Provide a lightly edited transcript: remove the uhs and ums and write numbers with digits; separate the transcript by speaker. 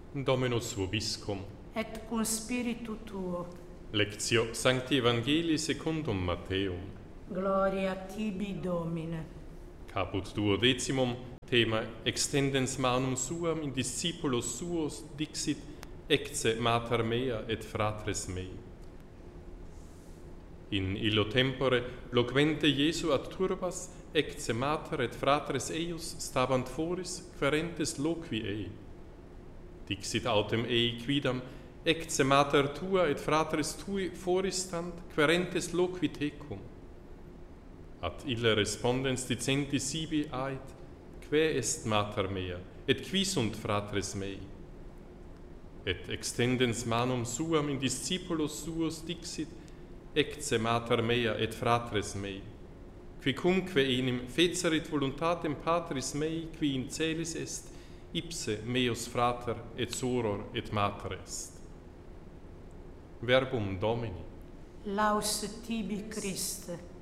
Speaker 1: Dominus vobiscum.
Speaker 2: et cum spiritu tuo.
Speaker 1: Lectio Sancti Evangelii secundum Matteum.
Speaker 2: Gloria tibi, Domine.
Speaker 1: Caput 12, thema extendens manum suam in discipulos suos dixit ecce mater mea et fratres mei. In illo tempore loquente Iesu ad turbas ecce mater et fratres eius stabant foris querentes loqui ei. Dixit autem ei quidam ecce mater tua et fratres tui foristant querentes loqui tecum. Ad ille respondens dicenti sibi ait, que est mater mea, et qui sunt fratres mei? Et extendens manum suam in discipulos suos dixit, ecce mater mea et fratres mei, quicumque enim fecerit voluntatem Patris mei, qui in celis est, ipse meus frater et soror et mater est. Verbum Domini.
Speaker 2: Laus tibi, Christe.